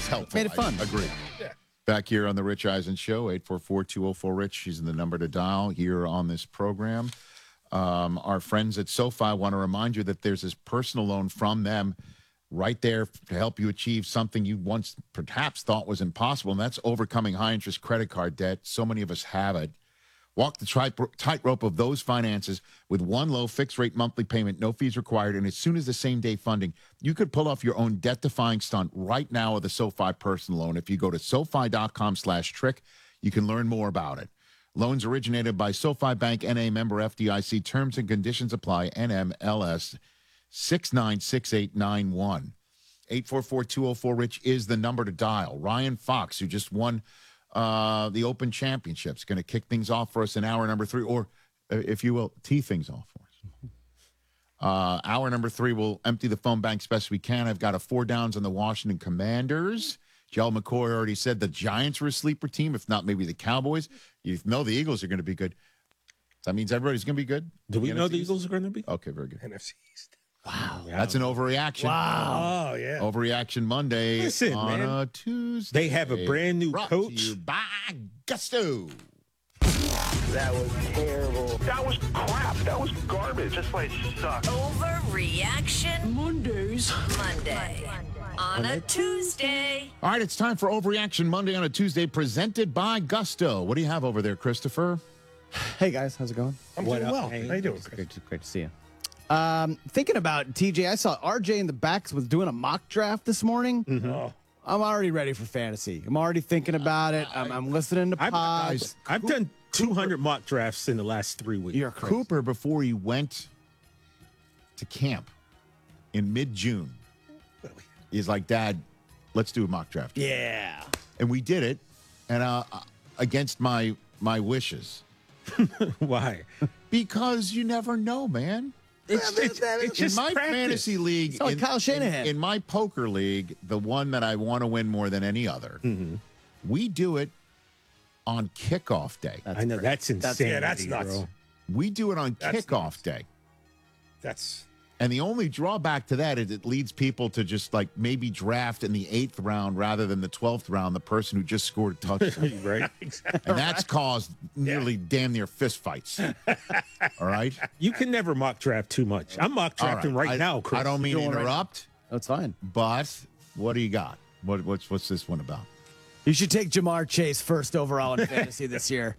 helpful. Made it fun. I agree. Yeah. Back here on the Rich Eisen Show, 844-204-RICH. She's the number to dial here on this program. Our friends at SoFi want to remind you that there's this personal loan from them right there to help you achieve something you once perhaps thought was impossible, and that's overcoming high-interest credit card debt. So many of us have it. Walk the tightrope of those finances with one low fixed-rate monthly payment, no fees required, and as soon as the same-day funding, you could pull off your own debt-defying stunt right now with a SoFi personal loan. If you go to SoFi.com/trick, you can learn more about it. Loans originated by SoFi Bank, N.A. member FDIC. Terms and conditions apply. NMLS 696891. 844-204-RICH is the number to dial. Ryan Fox, who just won the Open Championships, going to kick things off for us in hour number 3, or if you will, tee things off for us. Hour number 3, we'll empty the phone bank as best we can. I've got a 4 downs on the Washington Commanders. Joe McCoy already said the Giants were a sleeper team, if not maybe the Cowboys. You know the Eagles are going to be good. That means everybody's going to be good? Do we know the Eagles are going to be? Okay, very good. NFC East. Wow. That's an overreaction. Wow. Oh, yeah. Overreaction Monday on a Tuesday. They have a brand new Brought coach. To you by Gusto. That was terrible. That was crap. That was garbage. This place sucks. Overreaction Monday. On a Tuesday. All right, it's time for Overreaction Monday on a Tuesday, presented by Gusto. What do you have over there, Christopher? Hey, guys. How's it going? I'm doing well. How you doing, Chris? Great to see you. Thinking about TJ, I saw RJ in the backs was doing a mock draft this morning. Mm-hmm. Oh. I'm already ready for fantasy. I'm already thinking about it. I'm listening to pods. I've done 200 mock drafts in the last 3 weeks. You're crazy. Cooper, before he went to camp in mid-June, he's like, Dad, let's do a mock draft. Yeah. And we did it, and against my wishes. Why? Because you never know, man. It's just in my practice. Fantasy league, It's like Kyle Shanahan. in my poker league, the one that I want to win more than any other, we do it on kickoff day. I know that's insane. That's nuts. Bro. We do it on That's kickoff nuts. day. And the only drawback to that is it leads people to just like maybe draft in the 8th round rather than the 12th round the person who just scored a touchdown. Right? And that's caused nearly damn near fist fights. All right? You can never mock draft too much. I'm mock drafting right now, Chris. I don't mean to interrupt, That's fine. but what do you got? What's this one about? You should take Jamar Chase first overall in fantasy this year.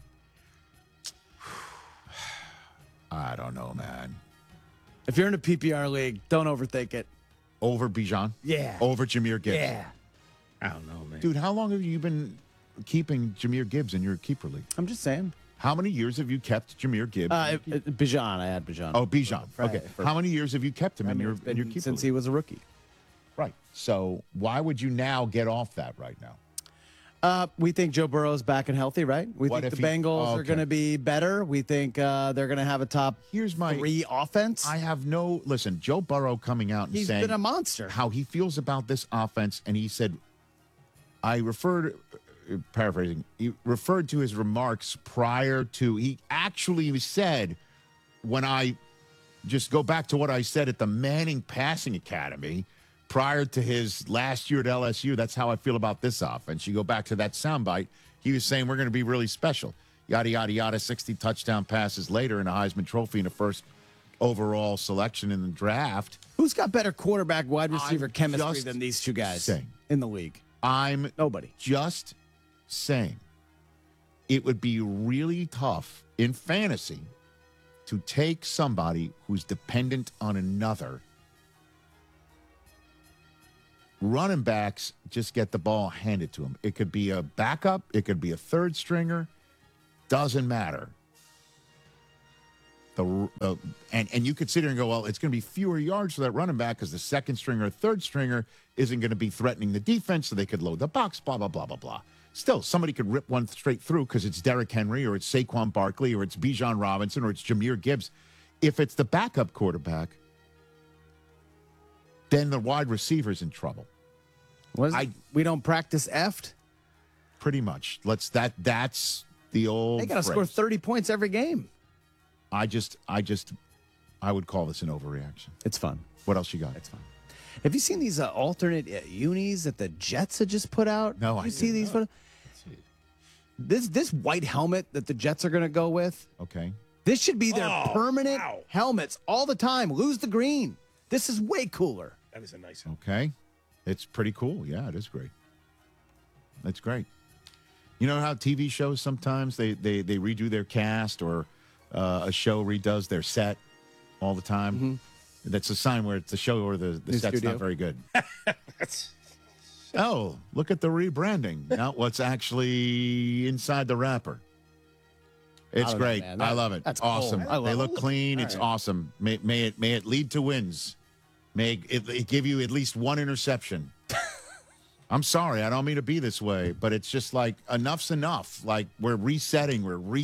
I don't know, man. If you're in a PPR league, don't overthink it. Over Bijan? Yeah. Over Jahmyr Gibbs? Yeah. I don't know, man. Dude, how long have you been keeping Jahmyr Gibbs in your keeper league? I'm just saying. How many years have you kept Jahmyr Gibbs? Bijan. I had Bijan. Oh, Bijan. Okay. For- How many years have you kept him in your it's been keeper since league? he was a rookie. Right. So why would you now get off that right now? We think Joe Burrow's back and healthy, right? We What think if the he- Bengals oh, are okay. going to be better. We think they're going to have a top Here's my 3 offense. I have no listen. Joe Burrow coming out and He's saying been a monster. how he feels about this offense, and he said, I referred, paraphrasing, he referred to his remarks prior to. He actually said, when I just go back to what I said at the Manning Passing Academy prior to his last year at LSU, that's how I feel about this offense. You go back to that soundbite, he was saying we're going to be really special. Yada, yada, yada, 60 touchdown passes later and a Heisman Trophy and a first overall selection in the draft. Who's got better quarterback wide receiver I'm chemistry just than these two guys saying. in the league? I'm Nobody. just saying it would be really tough in fantasy to take somebody who's dependent on another. Running backs just get the ball handed to them. It could be a backup. It could be a third stringer. Doesn't matter. And you could sit here and go, well, it's going to be fewer yards for that running back because the second stringer or third stringer isn't going to be threatening the defense, so they could load the box, blah, blah, blah, blah, blah. Still, somebody could rip one straight through because it's Derrick Henry or it's Saquon Barkley or it's Bijan Robinson or it's Jahmyr Gibbs. If it's the backup quarterback, then the wide receiver's in trouble. We don't practice effed? Pretty much. That's the old They got to phrase. score 30 points every game. I would call this an overreaction. It's fun. What else you got? It's fun. Have you seen these alternate unis that the Jets had just put out? No, you I see didn't. these photos? This white helmet that the Jets are going to go with. Okay. This should be their permanent wow. helmets all the time. Lose the green. This is way cooler. That is a nice one. Okay. It's pretty cool. Yeah, it is great. That's great. You know how TV shows sometimes they redo their cast, or a show redoes their set all the time? Mm-hmm. That's a sign where it's the show or the set's studio. not very good. That's Oh, look at the rebranding. Not what's actually inside the wrapper. It's I don't know, great. man. I love it. That's Awesome. cool. I love They it. look clean. It's awesome. May it lead to wins. May it give you at least one interception. I'm sorry. I don't mean to be this way, but it's just like enough's enough. Like we're resetting.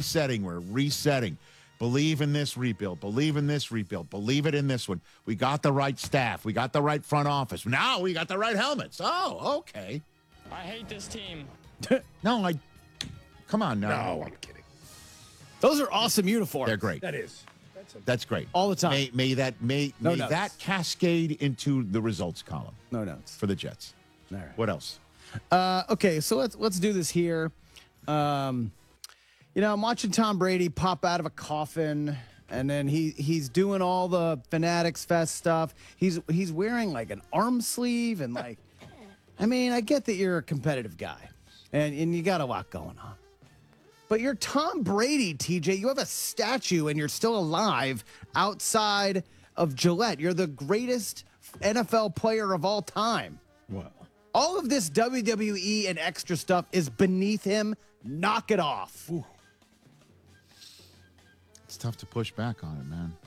Believe in this rebuild. Believe in this rebuild. Believe it in this one. We got the right staff. We got the right front office. Now we got the right helmets. Oh, okay. I hate this team. No, come on now. no, I'm kidding. Those are awesome uniforms. They're great. That is. That's great. All the time. May No notes. that cascade into the results column No notes. for the Jets. All right. What else? Okay, so let's do this here. I'm watching Tom Brady pop out of a coffin, and then he's doing all the Fanatics Fest stuff. He's wearing like an arm sleeve, and like, I mean, I get that you're a competitive guy, and you got a lot going on. But you're Tom Brady, TJ. You have a statue, and you're still alive outside of Gillette. You're the greatest NFL player of all time. Well, All of this WWE and extra stuff is beneath him. Knock it off. It's tough to push back on it, man.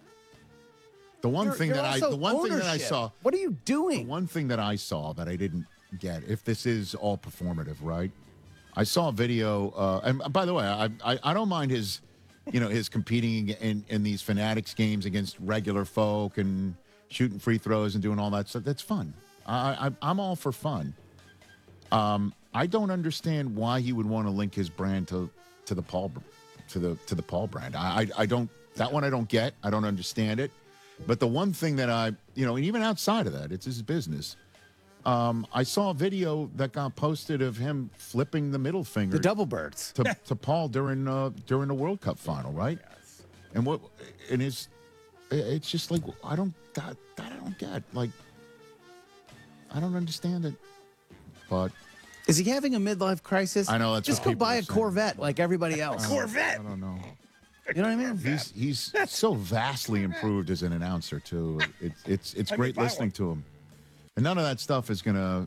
The one thing You're that also I ownership. saw, What are you doing? the one thing that I saw that I didn't get, if this is all performative, right? I saw a video, and by the way, I don't mind his competing in these Fanatics games against regular folk and shooting free throws and doing all that stuff. That's fun. I'm all for fun. I don't understand why he would want to link his brand to the Paul brand. I don't. That one I don't get. I don't understand it. But the one thing that and even outside of that, it's his business. I saw a video that got posted of him flipping the middle finger The double birds. to Paul during the World Cup final, right? And it's just like I don't get. Like, I don't understand it. But Is he having a midlife crisis? I know, that's Just what go people buy are a saying. Corvette like everybody else. Corvette. I don't know. You know what I mean? He's so vastly improved as an announcer too. It's great buy listening one. to him. And none of that stuff is gonna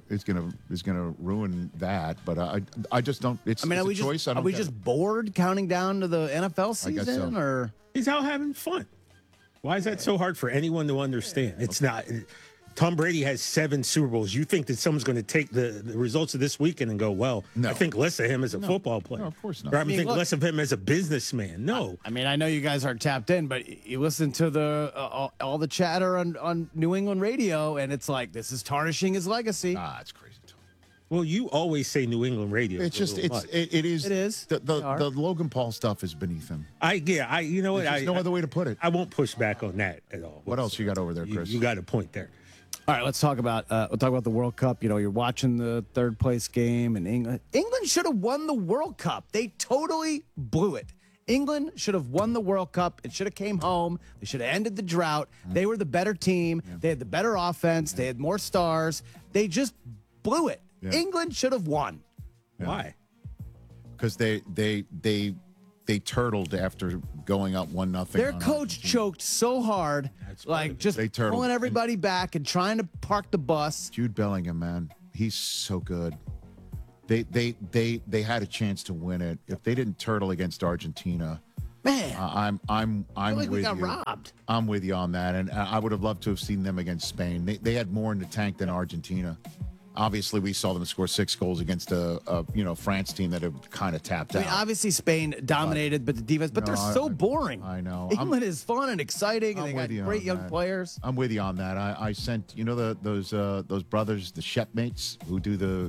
ruin that. But I just don't. It's I mean, it's are a we choice. just I are don't we get just it. bored counting down to the NFL I guess season, so. or he's out having fun. Why is that so hard for anyone to understand? It's not. Tom Brady has 7 Super Bowls. You think that someone's going to take the results of this weekend and go, well, No. I think less of him as a football player. No, of course not. Or I I mean, think look- less of him as a businessman. No. I mean, I know you guys aren't tapped in, but you listen to the all the chatter on New England radio, and it's like this is tarnishing his legacy. It's crazy. Too. Well, you always say New England radio. It's just a little much. it is. It is. The They are. Logan Paul stuff is beneath him. you know what? There's just no other way to put it. I won't push back on that at all. What else you got over there, You, Chris? you got a point there. All right, let's talk about the World Cup. You know, you're watching the third place game in England. England should have won the World Cup. They totally blew it. England should have won the World Cup. It should have came home. They should have ended the drought. They were the better team. They had the better offense. They had more stars. They just blew it. Yeah. England should have won. Why? Because they turtled after going up 1-0. Their coach choked so hard, like just They turtled. pulling everybody back and trying to park the bus. Jude Bellingham, man, he's so good. They had a chance to win it. If they didn't turtle against Argentina, Man, I'm I feel like with we got you. robbed. I'm with you on that, and I would have loved to have seen them against Spain. They had more in the tank than Argentina. Obviously, we saw them score 6 goals against a France team that had kind of tapped I mean, out. obviously Spain dominated, but the defense. But they're so boring. I know. England is fun and exciting, and I'm they with got you great on young that. players. I'm with you on that. I sent those brothers, the Shepmates, who do the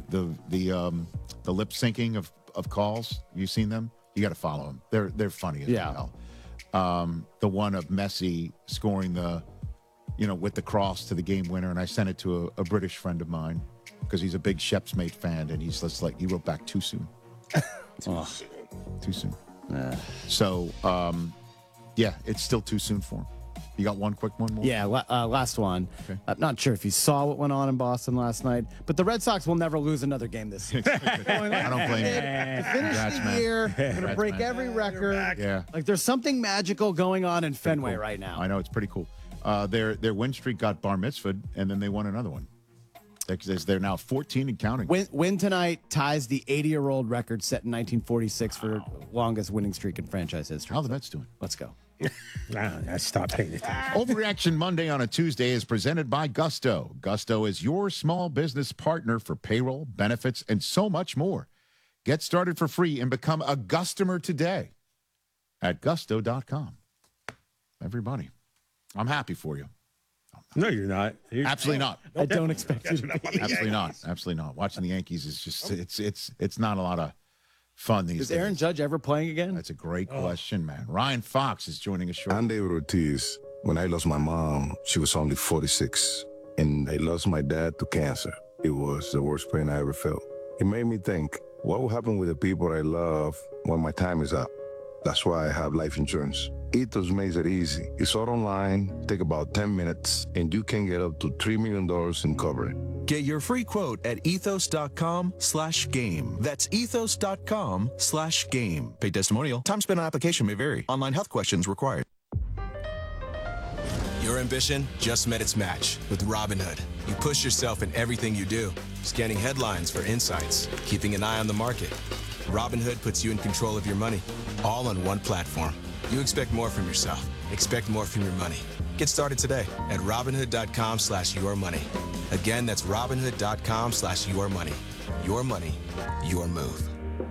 lip syncing of calls. You seen them? You got to follow them. They're funny as Yeah. hell. The one of Messi scoring the with the cross to the game winner, and I sent it to a British friend of mine because he's a big Shep's Mate fan, and he wrote back too soon. Too soon. So, it's still too soon for him. You got one quick one more? Yeah, last one. Okay. I'm not sure if you saw what went on in Boston last night, but the Red Sox will never lose another game this season. I don't blame you. To finish Congrats, the man. year, going to Congrats, break man. every record. Yeah. Like, there's something magical going on in Fenway Cool. right now. I know, it's pretty cool. Their win streak got bar mitzvahed, and then they won another one. They're now 14 and counting. Win tonight ties the 80-year-old record set in 1946 for longest winning streak in franchise history. How the Mets doing? Let's go. I stopped paying attention. Overreaction Monday on a Tuesday is presented by Gusto. Gusto is your small business partner for payroll, benefits, and so much more. Get started for free and become a Gustomer today at gusto.com. Everybody, I'm happy for you. No, you're not. Absolutely not. I don't expect you to be. Absolutely not. Absolutely not. Watching the Yankees is just it's not a lot of fun these Is days. Aaron Judge ever playing again? That's a great question, man. Ryan Fox is joining us shortly. I'm David Ortiz. When I lost my mom, she was only 46, and I lost my dad to cancer. It was the worst pain I ever felt. It made me think, what will happen with the people I love when my time is up? That's why I have life insurance. Ethos makes it easy. It's all online, take about 10 minutes, and you can get up to $3 million in coverage. Get your free quote at ethos.com/game. That's ethos.com/game. Paid testimonial. Time spent on application may vary. Online health questions required. Your ambition just met its match with Robinhood. You push yourself in everything you do, scanning headlines for insights, keeping an eye on the market. Robinhood puts you in control of your money, all on one platform. You expect more from yourself. Expect more from your money. Get started today at Robinhood.com/yourmoney. Again, that's Robinhood.com/yourmoney. Your money, your move.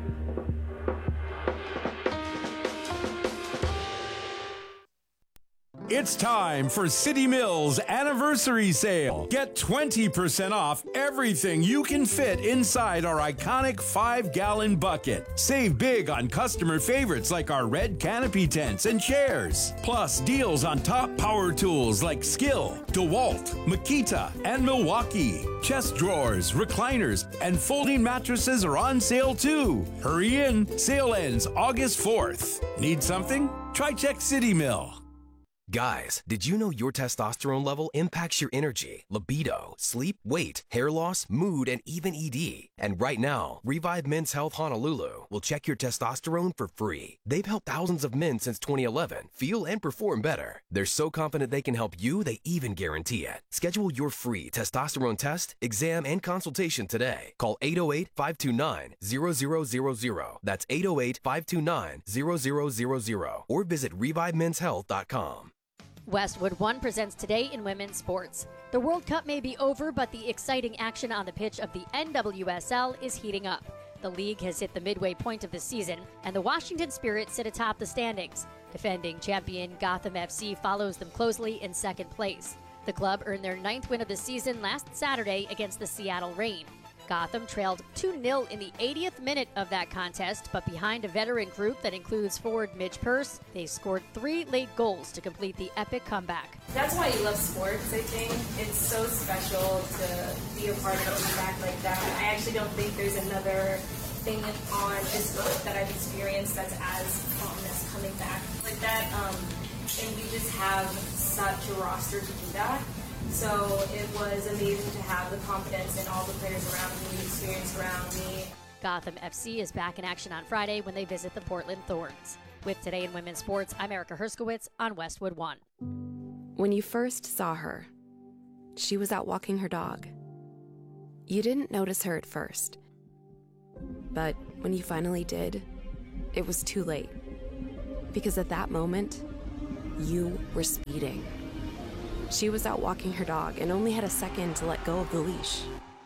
It's time for City Mills Anniversary Sale. Get 20% off everything you can fit inside our iconic 5-gallon bucket. Save big on customer favorites like our red canopy tents and chairs. Plus deals on top power tools like Skill, DeWalt, Makita, and Milwaukee. Chest drawers, recliners, and folding mattresses are on sale too. Hurry in. Sale ends August 4th. Need something? Try Check City Mill. Guys, did you know your testosterone level impacts your energy, libido, sleep, weight, hair loss, mood, and even ED? And right now, Revive Men's Health Honolulu will check your testosterone for free. They've helped thousands of men since 2011 feel and perform better. They're so confident they can help you, they even guarantee it. Schedule your free testosterone test, exam, and consultation today. Call 808-529-0000. That's 808-529-0000. Or visit ReviveMen'sHealth.com. Westwood One presents Today in Women's Sports. The World Cup may be over, but the exciting action on the pitch of the NWSL is heating up. The league has hit the midway point of the season, and the Washington Spirit sit atop the standings. Defending champion Gotham FC follows them closely in second place. The club earned their 9th win of the season last Saturday against the Seattle Reign. Gotham trailed 2-0 in the 80th minute of that contest, but behind a veteran group that includes forward Midge Purce, they scored 3 late goals to complete the epic comeback. That's why you love sports, I think. It's so special to be a part of a comeback like that. I actually don't think there's another thing on this earth that I've experienced that's as fun as coming back like that. And we just have such a roster to do that. So it was amazing to have the confidence in all the players around me, the experience around me. Gotham FC is back in action on Friday when they visit the Portland Thorns. With Today in Women's Sports, I'm Erica Herskowitz on Westwood One. When you first saw her, she was out walking her dog. You didn't notice her at first. But when you finally did, it was too late. Because at that moment, you were speeding. She was out walking her dog and only had a second to let go of the leash.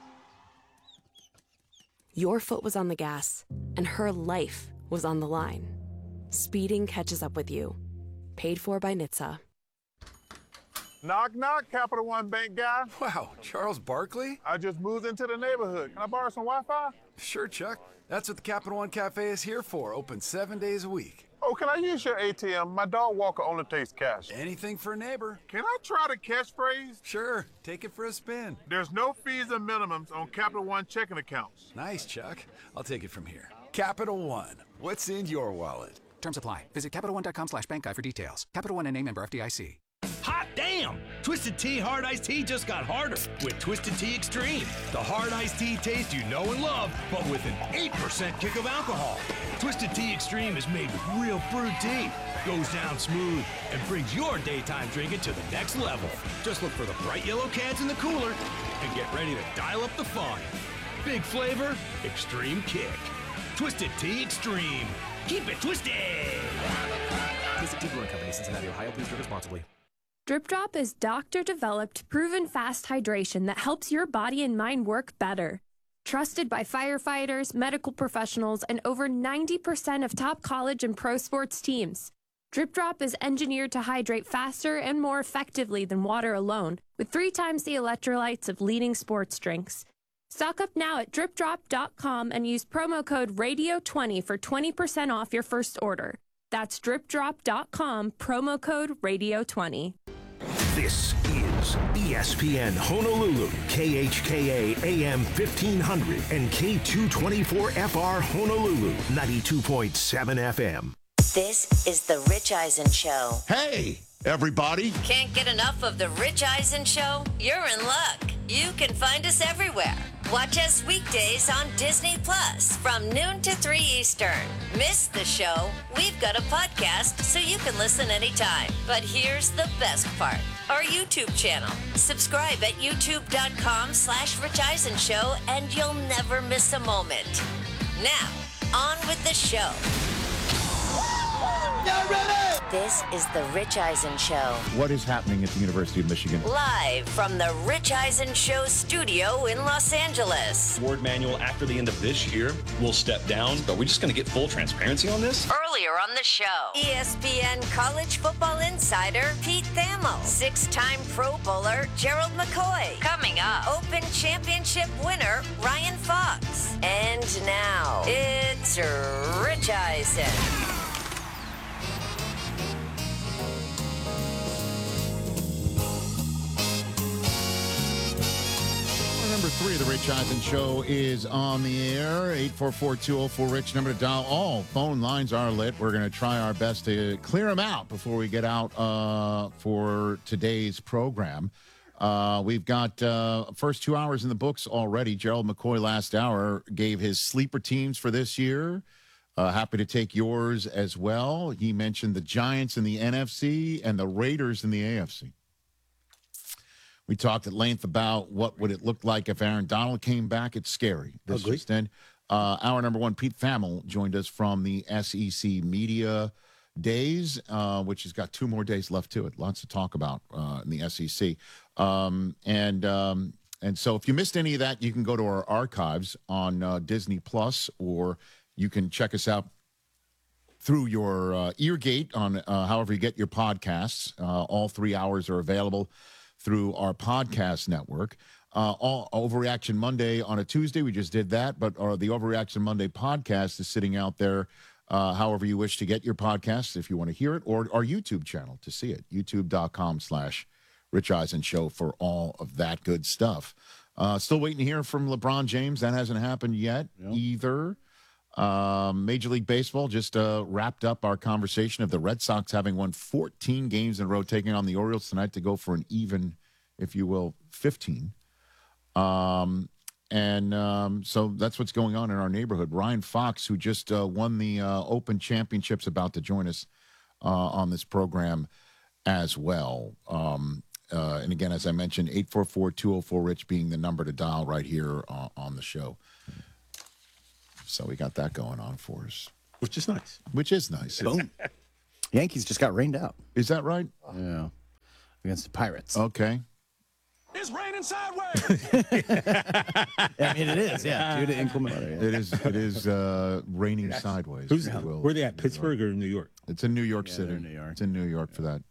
Your foot was on the gas, and her life was on the line. Speeding catches up with you. Paid for by NHTSA. Knock, knock, Capital One Bank guy. Wow, Charles Barkley? I just moved into the neighborhood. Can I borrow some Wi-Fi? Sure, Chuck. That's what the Capital One Cafe is here for, open 7 days a week. Oh, can I use your ATM? My dog walker only takes cash. Anything for a neighbor. Can I try the catchphrase? Sure, take it for a spin. There's no fees or minimums on Capital One checking accounts. Nice, Chuck. I'll take it from here. Capital One, what's in your wallet? Terms apply. Visit CapitalOne.com/bank guide for details. Capital One and member FDIC. Hot damn! Twisted Tea Hard Iced Tea just got harder with Twisted Tea Extreme. The hard iced tea taste you know and love, but with an 8% kick of alcohol. Twisted Tea Extreme is made with real brewed tea, goes down smooth, and brings your daytime drinking to the next level. Just look for the bright yellow cans in the cooler and get ready to dial up the fun. Big flavor, extreme kick. Twisted Tea Extreme. Keep it twisted! Twisted Tea Brewing Company, Cincinnati, Ohio. Please drink responsibly. Drip Drop is doctor-developed, proven fast hydration that helps your body and mind work better. Trusted by firefighters, medical professionals, and over 90% of top college and pro sports teams. Drip Drop is engineered to hydrate faster and more effectively than water alone, with 3 times the electrolytes of leading sports drinks. Stock up now at dripdrop.com and use promo code RADIO20 for 20% off your first order. That's dripdrop.com, promo code RADIO20. This is ESPN Honolulu, KHKA AM 1500 and K224FR Honolulu, 92.7 FM. This is The Rich Eisen Show. Hey, everybody. Can't get enough of The Rich Eisen Show? You're in luck. You can find us everywhere. Watch us weekdays on Disney Plus from noon to 3 Eastern. Miss the show? We've got a podcast so you can listen anytime. But here's the best part. Our YouTube channel. Subscribe at youtube.com/Rich Eisen Show and you'll never miss a moment. Now, on with the show. Get ready! This is The Rich Eisen Show. What is happening at the University of Michigan? Live from the Rich Eisen Show studio in Los Angeles. Ward Manuel, after the end of this year, will step down. Are we just going to get full transparency on this? Earlier on the show, ESPN college football insider Pete Thamel, 6-time Pro Bowler Gerald McCoy. Coming up, Open Championship winner Ryan Fox. And now, it's Rich Eisen. Number 3 of the Rich Eisen Show is on the air. 844-204-RICH, number to dial. All phone lines are lit. We're going to try our best to clear them out before we get out for today's program. We've got first 2 hours in the books already. Gerald McCoy last hour gave his sleeper teams for this year. Happy to take yours as well. He mentioned the Giants in the NFC and the Raiders in the AFC. We talked at length about what would it look like if Aaron Donald came back. It's scary. This just in. Hour number 1, Pete Thamel joined us from the SEC Media Days, which has got 2 more days left to it. Lots to talk about in the SEC. And so if you missed any of that, you can go to our archives on Disney Plus, or you can check us out through your Eargate on however you get your podcasts. All 3 hours are available through our podcast network. All Overreaction Monday on a Tuesday, we just did that, but the Overreaction Monday podcast is sitting out there however you wish to get your podcasts, if you want to hear it, or our YouTube channel to see it, youtube.com/Rich Eisen Show for all of that good stuff. Still waiting to hear from LeBron James. That hasn't happened yet either. Major League Baseball just wrapped up our conversation of the Red Sox having won 14 games in a row, taking on the Orioles tonight to go for an even, if you will, 15. So that's what's going on in our neighborhood. Ryan Fox, who just won the Open Championships, about to join us on this program as well. And again, as I mentioned, 844-204-RICH being the number to dial right here on the show. So we got that going on for us. Which is nice. Which is nice. Boom. Yankees just got rained out. Is that right? Yeah. Against the Pirates. Okay. It's raining sideways. I mean, it is, yeah. Due to inclement weather. Yeah. It is raining sideways. Where are they at, Pittsburgh or New York? It's in New York Yeah, City. they're in New York. It's in New York for that.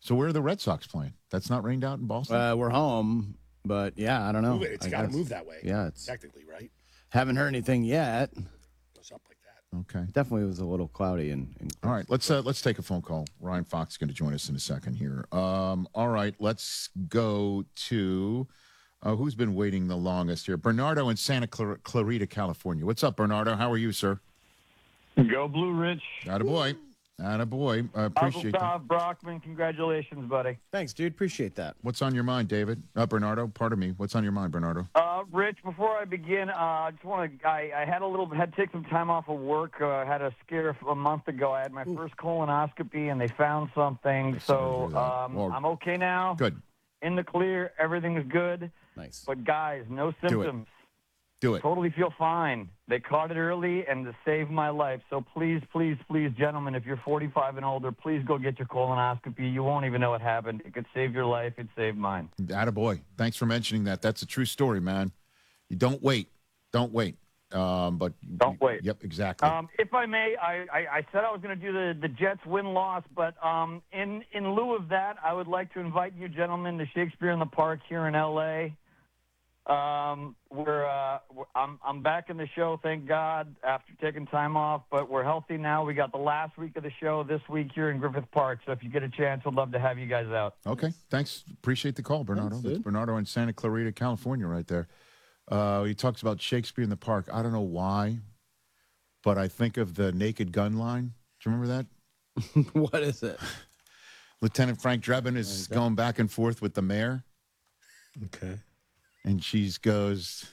So where are the Red Sox playing? That's not rained out in Boston? We're home, but yeah, I don't know. It's got to move that way. Yeah, it's technically right. Haven't heard anything yet. Goes up like that. Okay. Definitely was a little cloudy. All right, let's take a phone call. Ryan Fox is going to join us in a second here. All right, let's go to who's been waiting the longest here? Bernardo in Santa Clarita, California. What's up, Bernardo? How are you, sir? Go Blue, Rich. Attaboy. Attaboy. I appreciate that. Brockman, congratulations, buddy. Thanks, dude. Appreciate that. What's on your mind, David? Bernardo, pardon me. What's on your mind, Bernardo? Rich, before I begin, I just want to. I had to take some time off of work. I had a scare a month ago. I had my first colonoscopy, and they found something. So I'm okay now. Good. In the clear. Everything is good. Nice. But guys, no symptoms. Do it. Totally feel fine. They caught it early, and it saved my life. So please, please, please, gentlemen, if you're 45 and older, please go get your colonoscopy. You won't even know what happened. It could save your life. It saved mine. Attaboy. Thanks for mentioning that. That's a true story, man. You don't wait. Don't wait. But don't wait. Yep, exactly. If I may, I said I was going to do the Jets win-loss, but in lieu of that, I would like to invite you gentlemen to Shakespeare in the Park here in L.A. I'm back in the show, thank God, after taking time off, but we're healthy now. We got the last week of the show this week here in Griffith Park, so if you get a chance, I'd love to have you guys out. Okay, thanks. Appreciate the call, Bernardo. That's Bernardo in Santa Clarita, California right there. He talks about Shakespeare in the Park. I don't know why, but I think of the Naked Gun line. Do you remember that? What is it? Lieutenant Frank Drebin is going back and forth with the mayor. Okay. And she goes,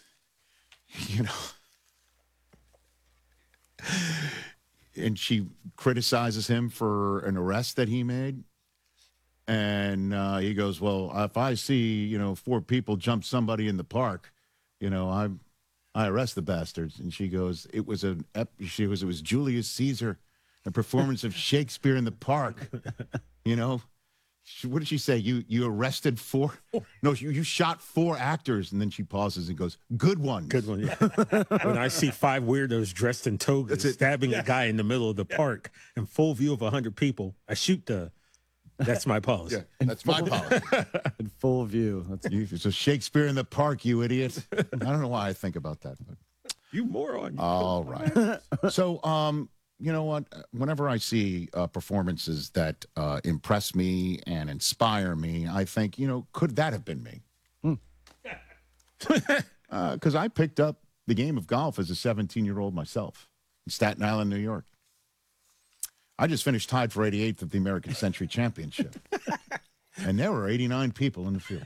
and she criticizes him for an arrest that he made. And he goes, well, if I see, 4 people jump somebody in the park, I arrest the bastards. And she goes, it was Julius Caesar, a performance of Shakespeare in the Park, What did she say? You arrested 4? No, you shot 4 actors, and then she pauses and goes, "Good one, good one." Yeah. When I see 5 weirdos dressed in togas stabbing a guy in the middle of the park in full view of 100 people, I shoot That's my policy. Yeah, that's my policy. In full view. It's a Shakespeare in the Park, you idiot. I don't know why I think about that. But. You moron. All right. So, you know what? Whenever I see performances that impress me and inspire me, I think, could that have been me? Because I picked up the game of golf as a 17-year-old myself in Staten Island, New York. I just finished tied for 88th at the American Century Championship. And there were 89 people in the field.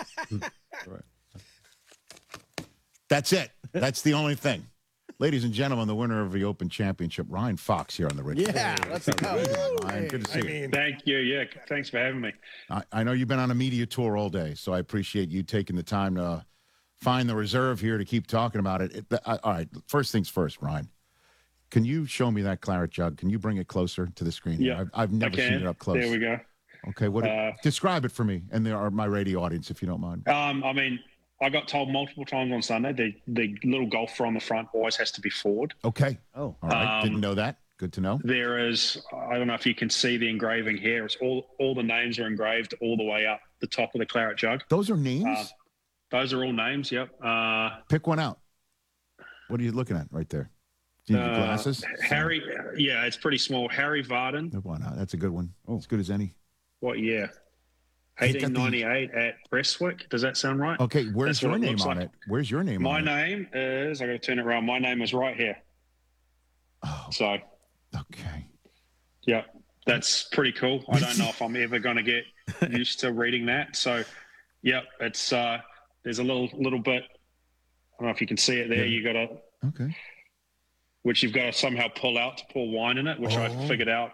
That's it. That's the only thing. Ladies and gentlemen, the winner of the Open Championship, Ryan Fox, here on the Rich. Yeah, let's go. Ryan, good to see you. Thank you. Yeah, thanks for having me. I know you've been on a media tour all day, so I appreciate you taking the time to find the reserve here to keep talking about it. All right, first things first, Ryan. Can you show me that claret jug? Can you bring it closer to the screen? Yeah, I've never seen it up close. There we go. Okay, describe it for me and my radio audience, if you don't mind. I got told multiple times on Sunday the little golfer on the front always has to be forward. Okay. Oh, all right. Didn't know that. Good to know. There is, I don't know if you can see the engraving here. It's all the names are engraved all the way up the top of the claret jug. Those are names? Those are all names, yep. Pick one out. What are you looking at right there? Do you need your glasses? Harry, yeah, it's pretty small. Harry Varden. Pick one out. That's a good one. Oh, as good as any. What year? 1898 at Prestwick. Does that sound right? Okay, where's your name on it? Where's your name on it? My name is, I got to turn it around. My name is right here. Oh. So. Okay. Yeah, that's pretty cool. I don't know if I'm ever going to get used to reading that. So, yeah, it's, there's a little bit, I don't know if you can see it there. You got to. Okay. Which you've got to somehow pull out to pour wine in it, which I figured out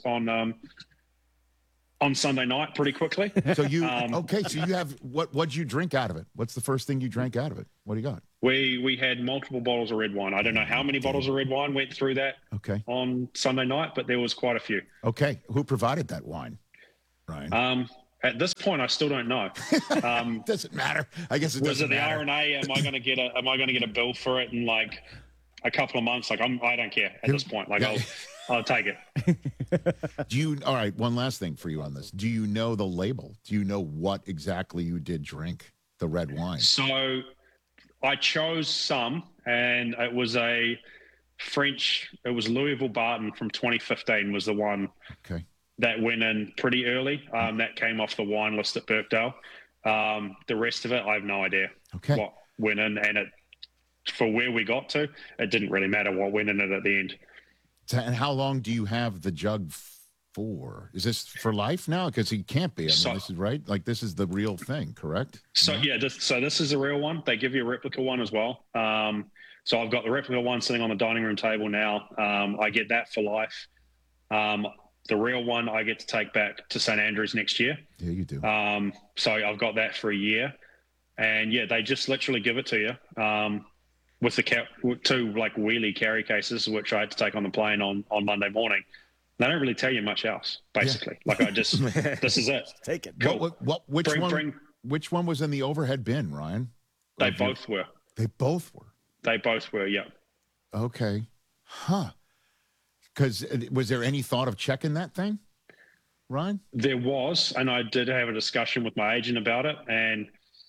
on Sunday night pretty quickly. So you so you have what'd you drink out of it? What's the first thing you drank out of it? What do you got? We had multiple bottles of red wine. I don't know how many bottles of red wine went through that on Sunday night, but there was quite a few. Okay. Who provided that wine, Ryan? At this point, I still don't know. Doesn't matter. I guess it doesn't matter. Was it the RNA? Am I going to get a bill for it in like a couple of months? Like I don't care at this point. Like I'll take it. All right, one last thing for you on this. Do you know the label? Do you know what exactly you did drink, the red wine? So I chose some, and it was a French, it was Louisville Barton from 2015 was the one that went in pretty early. That came off the wine list at Birkdale. The rest of it, I have no idea what went in, and for where we got to, it didn't really matter what went in it at the end. And how long do you have the jug for? Is this for life now? Because he can't be. I mean, this is right. Like, this is the real thing, correct? So this is a real one. They give you a replica one as well. So I've got the replica one sitting on the dining room table now. I get that for life. The real one I get to take back to St. Andrews next year. Yeah, you do. So I've got that for a year, and yeah, they just literally give it to you. With the two like wheelie carry cases, which I had to take on the plane on Monday morning. They don't really tell you much else, basically. Yeah. Like I just, this is it. Take it. Cool. Which one was in the overhead bin, Ryan? They both were. They both were. They both were. Yeah. Okay. Huh. Because was there any thought of checking that thing, Ryan? There was, and I did have a discussion with my agent about it, and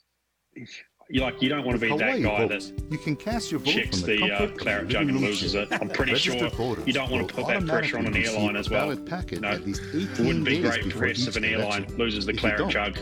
you don't want to be that guy that you can cast your vote checks the claret jug and loses it. I'm pretty sure you don't want to put that pressure on an airline as well. No, it wouldn't be great for if an airline loses the claret jug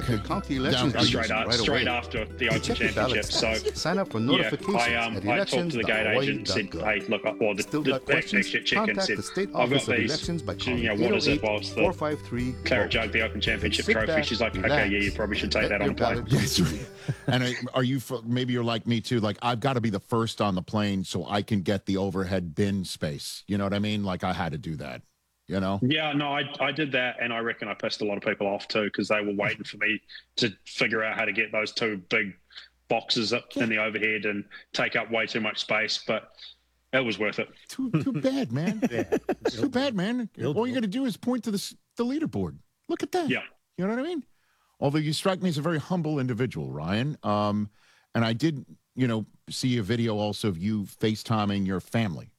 straight after the Open Championship. So sign up for notifications. I talked to the gate agent and said, "Hey, look, the extra chicken said I've got these. What is it? Well, it's the claret jug, the Open Championship trophy." She's like, "Okay, yeah, you probably should take that on a plane." Yes. And are you? Maybe you're like me too. Like, I've got to be the first on the plane so I can get the overhead bin space. You know what I mean? Like, I had to do that. You know? Yeah, no, I did that, and I reckon I pissed a lot of people off too because they were waiting for me to figure out how to get those two big boxes up in the overhead and take up way too much space. But it was worth it. Too bad, man. Too bad, man. All you got to do is point to the leaderboard. Look at that. Yeah. You know what I mean? Although you strike me as a very humble individual, Ryan. And I did, see a video also of you FaceTiming your family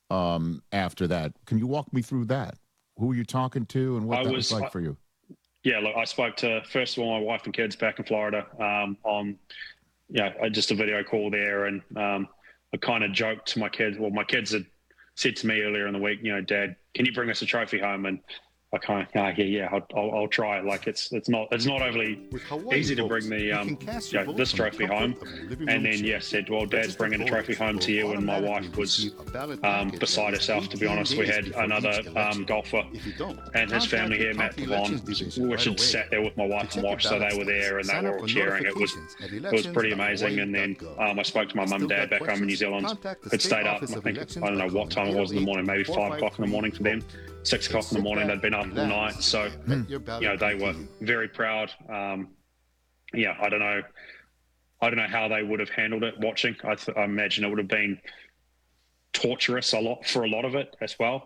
after that. Can you walk me through that? Who were you talking to and what that was like for you? Yeah, look, I spoke to, first of all, my wife and kids back in Florida on just a video call there. And I kind of joked to my kids. Well, my kids had said to me earlier in the week, Dad, can you bring us a trophy home? And I kind of, I'll try it. Like it's not overly easy to bring the this trophy home. And then said, well, Dad's bringing a trophy home to you. And my wife was beside herself, to be honest. We had another golfer and his family here, Matt Pavon, which had sat there with my wife and watched. So they were there and they were all cheering. It was pretty amazing. And then I spoke to my mum and dad back home in New Zealand. Had stayed up. I don't know what time it was in the morning, maybe 5 o'clock in the morning for them. 6 o'clock in the morning, they'd been up all night. So, they were very proud. I don't know how they would have handled it watching. I imagine it would have been torturous for a lot of it as well.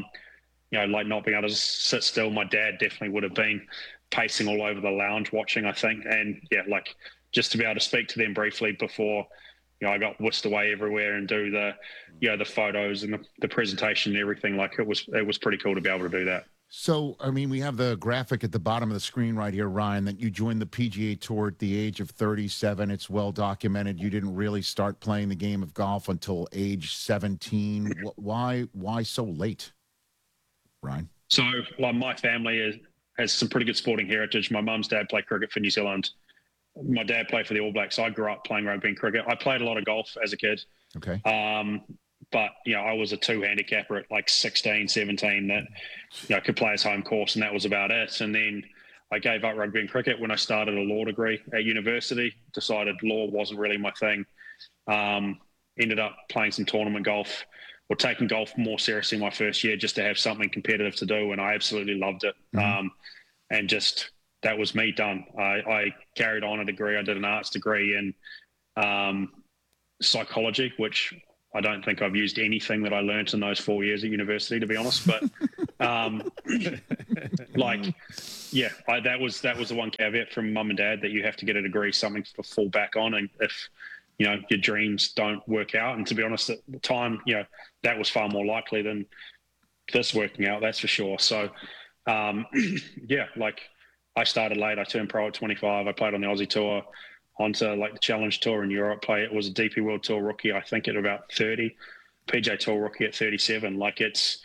Like not being able to sit still. My dad definitely would have been pacing all over the lounge watching, I think. And just to be able to speak to them briefly before I got whisked away everywhere and do the photos and the presentation and everything. Like it was pretty cool to be able to do that. So, I mean, we have the graphic at the bottom of the screen right here, Ryan, that you joined the PGA Tour at the age of 37. It's well documented. You didn't really start playing the game of golf until age 17. Why so late, Ryan? So, my family has some pretty good sporting heritage. My mum's dad played cricket for New Zealand. My dad played for the All Blacks. So I grew up playing rugby and cricket. I played a lot of golf as a kid. Okay. But, I was a 2 handicapper at like 16, 17 that, could play his home course, and that was about it. And then I gave up rugby and cricket when I started a law degree at university, decided law wasn't really my thing. Ended up playing some tournament golf or taking golf more seriously my first year just to have something competitive to do, and I absolutely loved it. Mm-hmm. And just that was me done. I carried on a degree. I did an arts degree in psychology, which I don't think I've used anything that I learned in those 4 years at university, to be honest. But that was the one caveat from mum and dad, that you have to get a degree, something to fall back on. And if, your dreams don't work out. And to be honest, at the time, that was far more likely than this working out, that's for sure. So, yeah, like I started late. I turned pro at 25. I played on the Aussie Tour, onto like the Challenge Tour in Europe. It was a DP World Tour rookie, I think, at about 30. PJ Tour rookie at 37. Like it's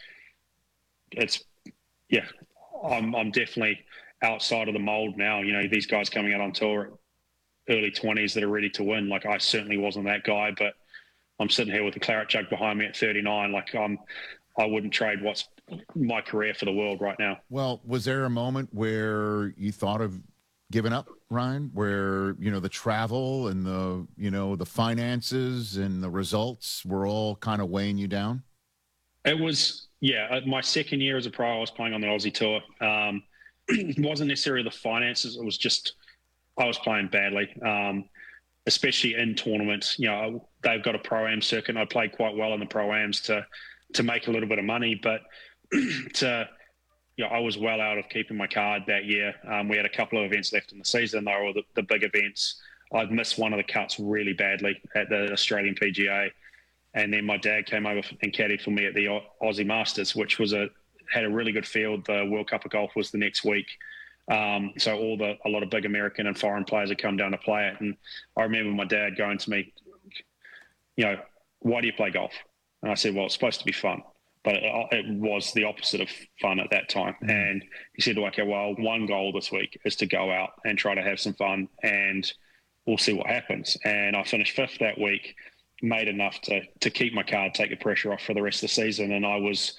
yeah. I'm definitely outside of the mold now. You know, these guys coming out on tour at early 20s that are ready to win. Like I certainly wasn't that guy, but I'm sitting here with a claret jug behind me at 39. Like I wouldn't trade what's my career for the world right now. Well, was there a moment where you thought of giving up, Ryan, where, you know, the travel and the, you know, the finances and the results were all kind of weighing you down? It was, yeah. My second year as a pro, I was playing on the Aussie Tour. It wasn't necessarily the finances. It was just I was playing badly, especially in tournaments. You know, they've got a Pro-Am circuit, and I played quite well in the Pro-Ams to make a little bit of money. But I was well out of keeping my card that year. We had a couple of events left in the season. They were all the big events. I'd missed one of the cuts really badly at the Australian PGA. And then my dad came over and caddied for me at the Aussie Masters, which had a really good field. The World Cup of Golf was the next week. So a lot of big American and foreign players had come down to play it. And I remember my dad going to me, you know, why do you play golf? And I said, well, it's supposed to be fun. But it was the opposite of fun at that time. And he said, okay, well, one goal this week is to go out and try to have some fun, and we'll see what happens. And I finished fifth that week, made enough to keep my card, take the pressure off for the rest of the season. And I was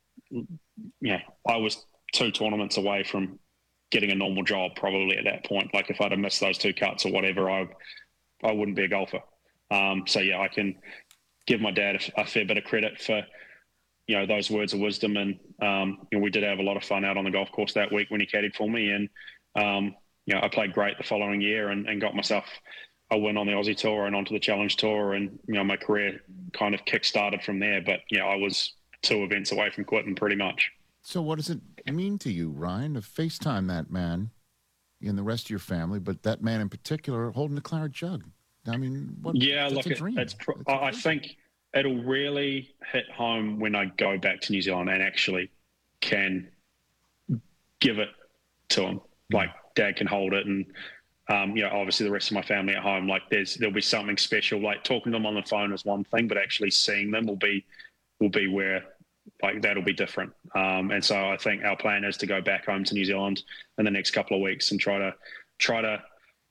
2 tournaments away from getting a normal job probably at that point. Like if I'd have missed those 2 cuts or whatever, I wouldn't be a golfer. So yeah, I can give my dad a fair bit of credit for, you know, those words of wisdom. And, we did have a lot of fun out on the golf course that week when he caddied for me. And, I played great the following year and got myself a win on the Aussie Tour and onto the Challenge Tour. And, my career kind of kick-started from there. But, I was 2 events away from quitting pretty much. So what does it mean to you, Ryan, to FaceTime that man and the rest of your family, but that man in particular holding the claret jug? I mean, that's a dream. I think it'll really hit home when I go back to New Zealand and actually can give it to him. Like Dad can hold it, and obviously the rest of my family at home. Like there'll be something special. Like talking to them on the phone is one thing, but actually seeing them will be where, like, that'll be different. And so I think our plan is to go back home to New Zealand in the next couple of weeks and try to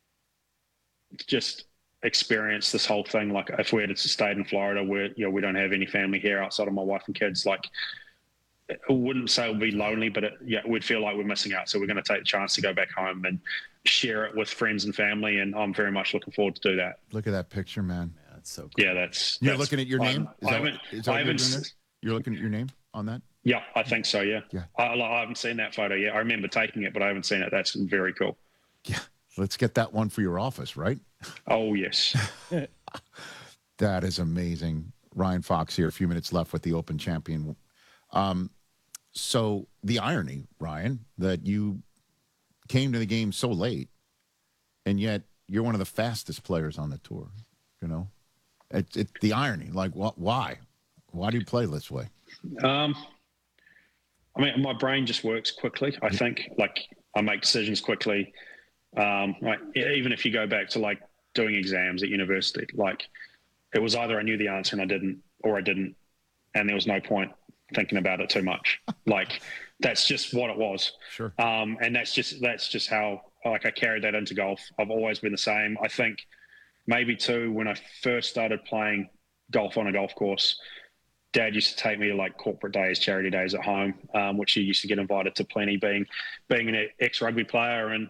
just experience this whole thing. Like if we had stayed in Florida where, we don't have any family here outside of my wife and kids, like I wouldn't say it would be lonely, but we'd feel like we're missing out. So we're going to take the chance to go back home and share it with friends and family. And I'm very much looking forward to do that. Look at that picture, man. Yeah, that's so cool. Yeah, You're looking at your name? You're looking at your name on that? Yeah, I think so, yeah. I haven't seen that photo yet. I remember taking it, but I haven't seen it. That's very cool. Yeah, let's get that one for your office, right? Oh, yes. That is amazing. Ryan Fox here, a few minutes left with the Open champion. So the irony, Ryan, that you came to the game so late, and yet you're one of the fastest players on the tour, It's the irony. Like, why? Why do you play this way? I mean, my brain just works quickly. I think, like, I make decisions quickly. Like, even if you go back to, like, doing exams at university, like, it was either I knew the answer and I didn't, or I didn't, and there was no point thinking about it too much. Like, that's just what it was. Sure. And that's just how, like, I carried that into golf. I've always been the same. I think maybe too, when I first started playing golf on a golf course, Dad used to take me to, like, corporate days, charity days at home, which he used to get invited to plenty, being an ex-rugby player. And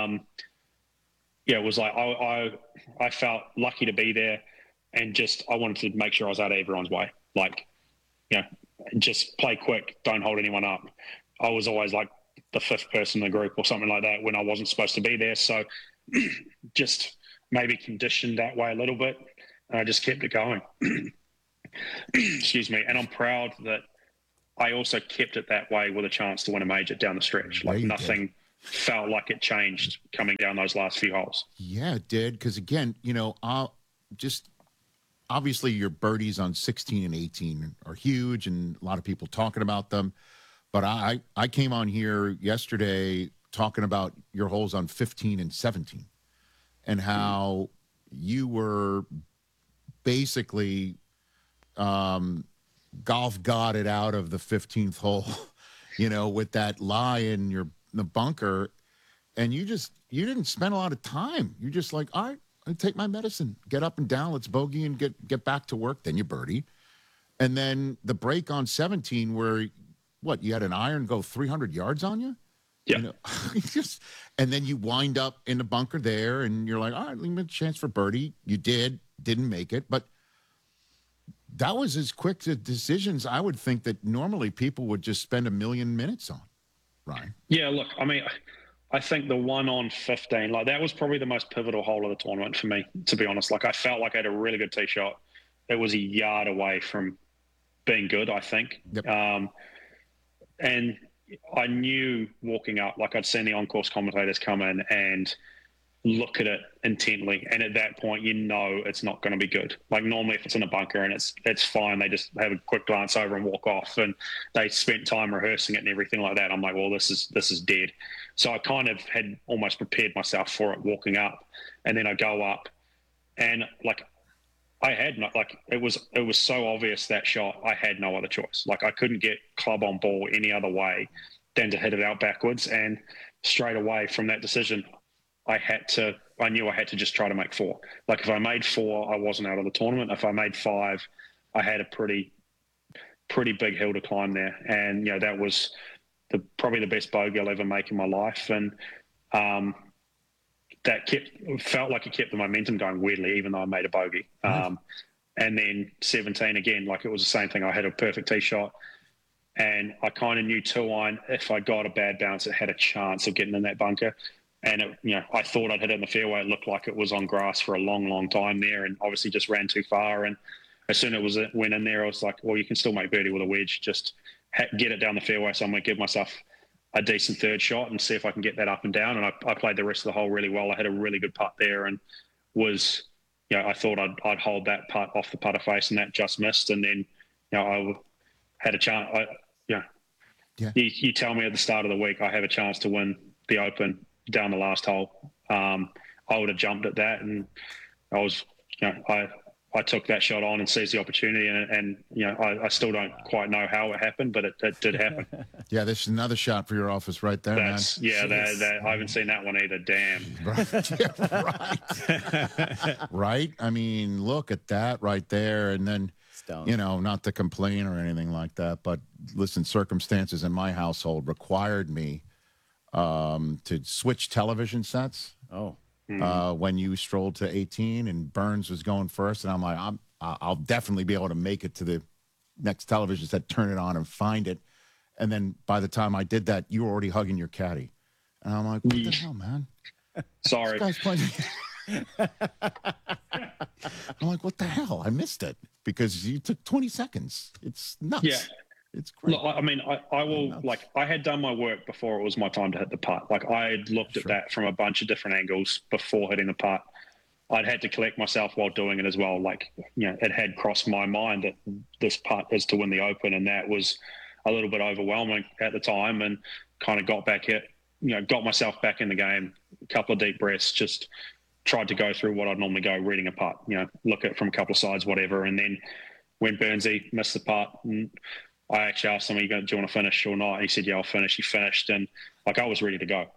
it was like I felt lucky to be there, and just I wanted to make sure I was out of everyone's way. Like, just play quick, don't hold anyone up. I was always like the 5th person in the group or something like that when I wasn't supposed to be there. So just maybe conditioned that way a little bit, and I just kept it going. Excuse me. And I'm proud that I also kept it that way with a chance to win a major down the stretch. Like, nothing felt like it changed coming down those last few holes. Yeah, it did. Because again, obviously your birdies on 16 and 18 are huge, and a lot of people talking about them. But I came on here yesterday talking about your holes on 15 and 17 and how you were basically golf godded out of the 15th hole, with that lie in the bunker. And you didn't spend a lot of time. You're just like, all right, I take my medicine, get up and down, let's bogey and get back to work. Then you birdie. And then the break on 17 where, you had an iron go 300 yards on you? Yeah. And then you wind up in the bunker there and you're like, all right, leave me a chance for birdie. You didn't make it. But that was as quick to decisions I would think that normally people would just spend a million minutes on, Ryan. Yeah, look, I mean, I think the one on 15, that was probably the most pivotal hole of the tournament for me, to be honest. I felt like I had a really good tee shot. It was a yard away from being good, I think. Yep. And I knew walking up, I'd seen the on-course commentators come in and look at it intently. And at that point, it's not going to be good. Normally if it's in a bunker and it's fine, they just have a quick glance over and walk off, and they spent time rehearsing it and everything like that. I'm like, well, this is dead. So I kind of had almost prepared myself for it walking up, and then I go up and I had not, it was so obvious that shot. I had no other choice. I couldn't get club on ball any other way than to hit it out backwards. And straight away from that decision, I knew I had to just try to make 4. If I made 4, I wasn't out of the tournament. If I made 5, I had a pretty big hill to climb there. And, that was probably the best bogey I'll ever make in my life. And that felt like it kept the momentum going weirdly, even though I made a bogey. And then 17 again, it was the same thing. I had a perfect tee shot, and I kind of knew 2-iron, if I got a bad bounce, it had a chance of getting in that bunker. And I thought I'd hit it in the fairway. It looked like it was on grass for a long, long time there, and obviously just ran too far. And as soon as it went in there, I was like, well, you can still make birdie with a wedge. Just get it down the fairway. So I'm going to give myself a decent third shot and see if I can get that up and down. And I played the rest of the hole really well. I had a really good putt there, and was, I thought I'd hold that putt off the putter face, and that just missed. And then, I had a chance. You tell me at the start of the week I have a chance to win the Open down the last hole. I would have jumped at that, and I was, I took that shot on and seized the opportunity, and I still don't quite know how it happened, but it did happen. Yeah, there's another shot for your office right there, man. I haven't seen that one either. Damn. Right. Right? I mean, look at that right there. And then, not to complain or anything like that, but listen, circumstances in my household required me to switch television sets. Oh. When you strolled to 18 and Burns was going first, and I'm like, I'll definitely be able to make it to the next television set, turn it on and find it. And then by the time I did that, you were already hugging your caddy. And I'm like, what the hell, man? Sorry. This guy's playing. I'm like, what the hell? I missed it because you took 20 seconds. It's nuts. Yeah. It's great. Look, I mean, I will, I had done my work before it was my time to hit the putt. I had looked at that from a bunch of different angles before hitting the putt. I'd had to collect myself while doing it as well. It had crossed my mind that this putt is to win the Open, and that was a little bit overwhelming at the time, and kind of got myself back in the game, a couple of deep breaths, just tried to go through what I'd normally go, reading a putt, look at it from a couple of sides, whatever. And then when Burnsy missed the putt, and I actually asked him, do you want to finish or not? And he said, yeah, I'll finish. He finished. And I was ready to go.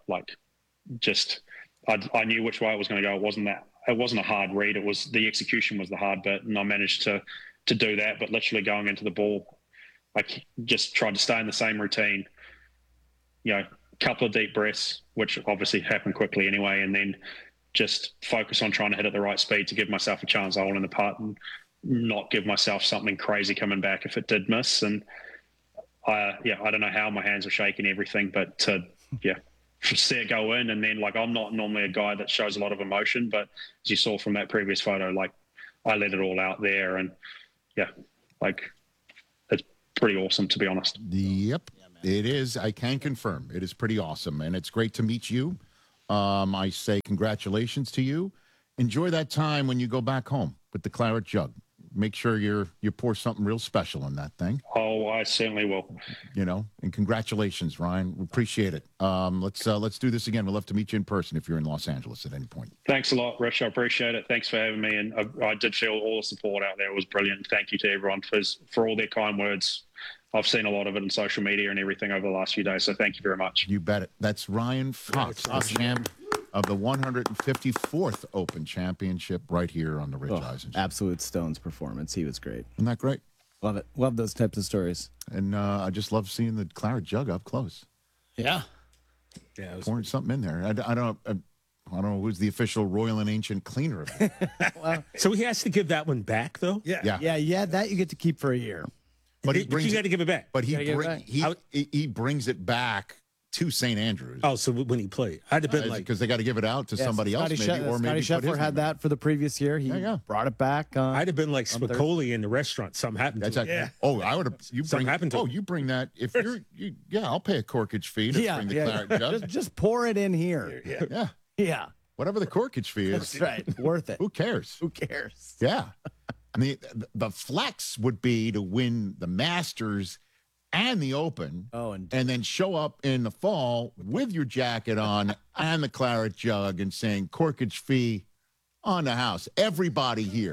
I knew which way it was going to go. It wasn't a hard read. It was the execution was the hard bit. And I managed to do that, but literally going into the ball, I just tried to stay in the same routine, a couple of deep breaths, which obviously happened quickly anyway. And then just focus on trying to hit at the right speed to give myself a chance hole in the putt, and not give myself something crazy coming back if it did miss. And I don't know how my hands were shaking, everything, but to see it go in. And then I'm not normally a guy that shows a lot of emotion, but as you saw from that previous photo, I let it all out there. And it's pretty awesome, to be honest. Yep, it is. I can confirm it is pretty awesome, and it's great to meet you. I say congratulations to you. Enjoy that time when you go back home with the claret jug. make sure you pour something real special in that thing. Oh, I certainly will. And congratulations, Ryan. We appreciate it. Let's do this again. We'd love to meet you in person if you're in Los Angeles at any point. Thanks a lot, Rich. I appreciate it. Thanks for having me. And I did feel all the support out there. It was brilliant. Thank you to everyone for all their kind words. I've seen a lot of it in social media and everything over the last few days. So thank you very much. You bet it. That's Ryan Fox, the champ of the 154th Open Championship right here on the Rich Eisen Show. Absolute Stones performance. He was great. Isn't that great? Love it. Love those types of stories. And I just love seeing the claret jug up close. Yeah. Yeah. Pouring something in there. I don't know who's the official Royal and Ancient cleaner of it. So he has to give that one back, though? Yeah. That you get to keep for a year. But you got to give it back. But he brings it back to St. Andrews. Oh, so when he played, I'd have been because they got to give it out to somebody else, maybe, or maybe Scotty Scheffler had that for the previous year. He brought it back. I'd have been like Spicoli in the restaurant. Something happened. That's to him. Oh, I would have. Something happened to him. You bring that if you're. I'll pay a corkage fee to bring the claret jug. Just pour it in here. Yeah. Whatever the corkage fee is. That's right. Worth it. Who cares? Yeah. And the flex would be to win the Masters and the Open, and then show up in the fall with your jacket on and the claret jug and saying corkage fee on the house. Everybody here.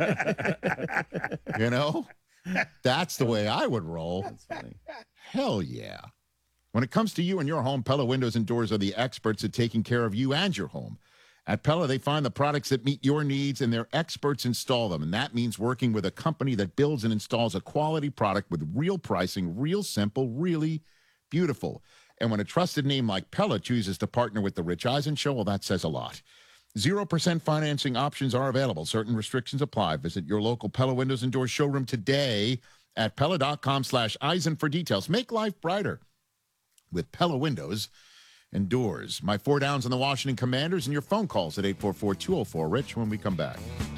That's the way I would roll. That's funny. Hell yeah. When it comes to you and your home, Pella Windows and Doors are the experts at taking care of you and your home. At Pella, they find the products that meet your needs, and their experts install them. And that means working with a company that builds and installs a quality product with real pricing, real simple, really beautiful. And when a trusted name like Pella chooses to partner with The Rich Eisen Show, well, that says a lot. 0% financing options are available. Certain restrictions apply. Visit your local Pella Windows and Doors showroom today at Pella.com/Eisen for details. Make life brighter with Pella Windows and Doors. My 4 downs on the Washington Commanders and your phone calls at 844-204-RICH when we come back.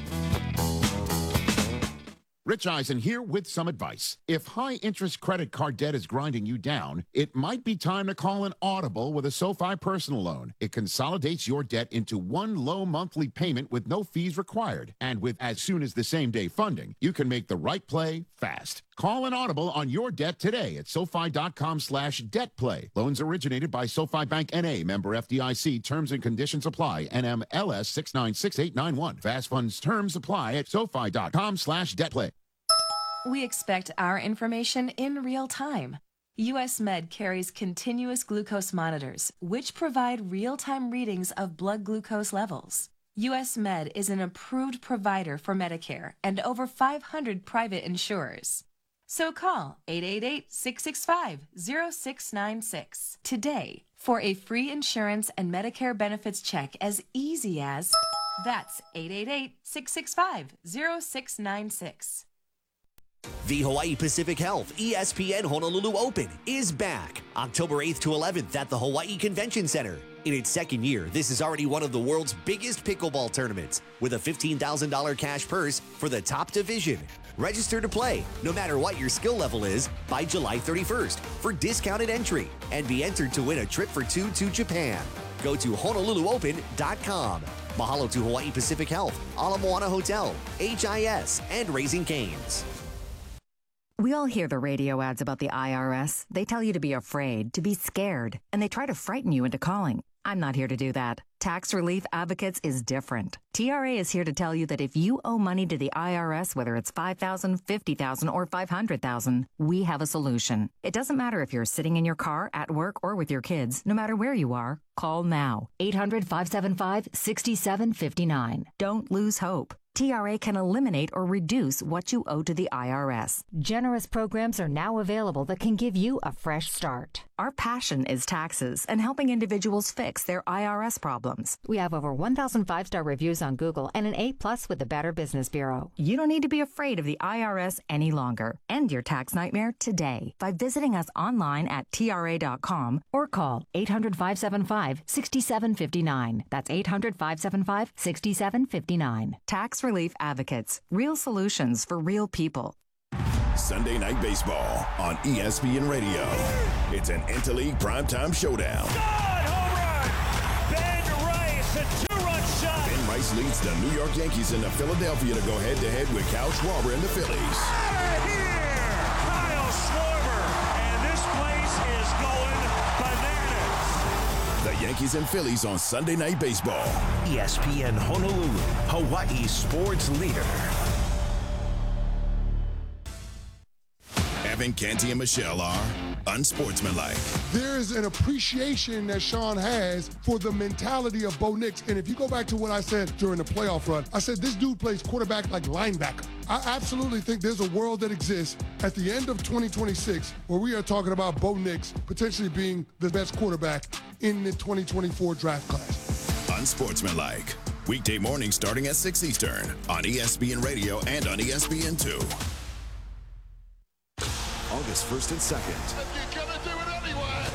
Rich Eisen here with some advice. If high-interest credit card debt is grinding you down, it might be time to call an Audible with a SoFi personal loan. It consolidates your debt into one low monthly payment with no fees required. And with as soon as the same-day funding, you can make the right play fast. Call an Audible on your debt today at SoFi.com/debtplay. Loans originated by SoFi Bank N.A., member FDIC. Terms and conditions apply. NMLS 696891. Fast funds terms apply at SoFi.com/debtplay. We expect our information in real time. US Med carries continuous glucose monitors, which provide real-time readings of blood glucose levels. US Med is an approved provider for Medicare and over 500 private insurers. So call 888-665-0696 today for a free insurance and Medicare benefits check as easy as... That's 888-665-0696. The Hawaii Pacific Health ESPN Honolulu Open is back October 8th to 11th at the Hawaii Convention Center. In its second year, this is already one of the world's biggest pickleball tournaments with a $15,000 cash purse for the top division. Register to play, no matter what your skill level is, by July 31st for discounted entry and be entered to win a trip for 2 to Japan. Go to HonoluluOpen.com. Mahalo to Hawaii Pacific Health, Ala Moana Hotel, HIS, and Raising Cane's. We all hear the radio ads about the IRS. They tell you to be afraid, to be scared, and they try to frighten you into calling. I'm not here to do that. Tax Relief Advocates is different. TRA is here to tell you that if you owe money to the IRS, whether it's $5,000, $50,000, or $500,000, we have a solution. It doesn't matter if you're sitting in your car, at work, or with your kids. No matter where you are, call now. 800-575-6759. Don't lose hope. TRA can eliminate or reduce what you owe to the IRS. Generous programs are now available that can give you a fresh start. Our passion is taxes and helping individuals fix their IRS problems. We have over 1,000 5-star reviews on Google and an A+ with the Better Business Bureau. You don't need to be afraid of the IRS any longer. End your tax nightmare today by visiting us online at TRA.com or call 800-575-6759. That's 800-575-6759. Tax Relief Advocates. Real solutions for real people. Sunday Night Baseball on ESPN Radio. It's an Interleague primetime showdown. Home run! Ben Rice, a 2-run shot. Ben Price leads the New York Yankees into Philadelphia to go head-to-head with Kyle Schwarber and the Phillies. Out of here! Kyle Schwarber, and this place is going bananas. The Yankees and Phillies on Sunday Night Baseball. ESPN Honolulu, Hawaii sports leader. Evan, Canty, and Michelle are unsportsmanlike. There is an appreciation that Sean has for the mentality of Bo Nix. And if you go back to what I said during the playoff run, I said this dude plays quarterback like linebacker. I absolutely think there's a world that exists at the end of 2026 where we are talking about Bo Nix potentially being the best quarterback in the 2024 draft class. Unsportsmanlike. Weekday morning starting at 6 Eastern on ESPN Radio and on ESPN2. August 1st and 2nd. You're gonna do it anyway.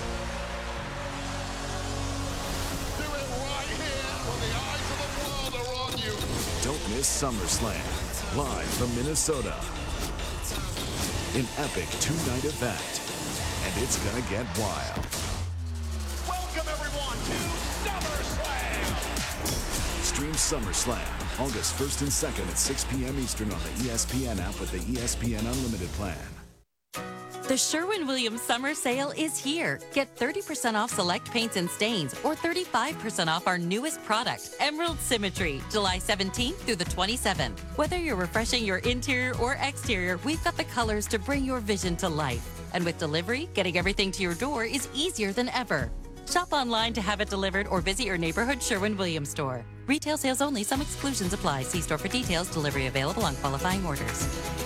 Do it right here when the eyes of the world are on you. Don't miss SummerSlam, live from Minnesota. An epic two-night event, and it's gonna get wild. Welcome, everyone, to SummerSlam. Stream SummerSlam, August 1st and 2nd at 6 p.m. Eastern on the ESPN app with the ESPN Unlimited plan. The Sherwin-Williams Summer Sale is here. Get 30% off select paints and stains or 35% off our newest product, Emerald Symmetry, July 17th through the 27th. Whether you're refreshing your interior or exterior, we've got the colors to bring your vision to life. And with delivery, getting everything to your door is easier than ever. Shop online to have it delivered or visit your neighborhood Sherwin-Williams store. Retail sales only. Some exclusions apply. See store for details. Delivery available on qualifying orders.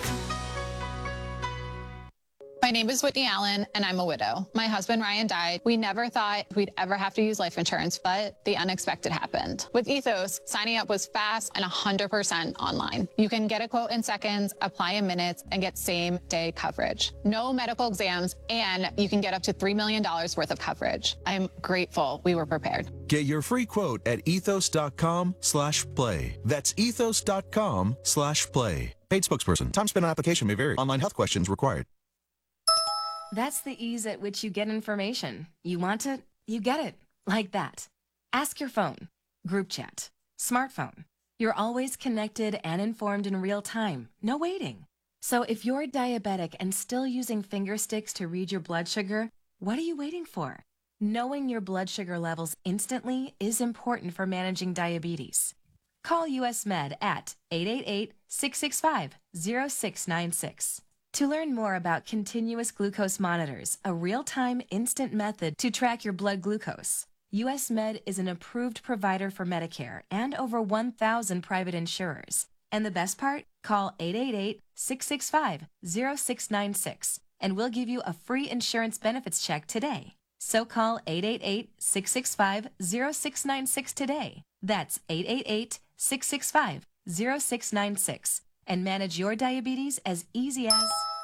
My name is Whitney Allen, and I'm a widow. My husband, Ryan, died. We never thought we'd ever have to use life insurance, but the unexpected happened. With Ethos, signing up was fast and 100% online. You can get a quote in seconds, apply in minutes, and get same-day coverage. No medical exams, and you can get up to $3 million worth of coverage. I'm grateful we were prepared. Get your free quote at ethos.com/play. That's ethos.com/play. Paid spokesperson. Time spent on application may vary. Online health questions required. That's the ease at which you get information. You want it, you get it. Like that. Ask your phone. Group chat. Smartphone. You're always connected and informed in real time. No waiting. So if you're diabetic and still using finger sticks to read your blood sugar, what are you waiting for? Knowing your blood sugar levels instantly is important for managing diabetes. Call US Med at 888-665-0696. To learn more about continuous glucose monitors, a real-time instant method to track your blood glucose, US Med is an approved provider for Medicare and over 1,000 private insurers. And the best part? Call 888-665-0696 and we'll give you a free insurance benefits check today. So call 888-665-0696 today. That's 888-665-0696. And manage your diabetes as easy as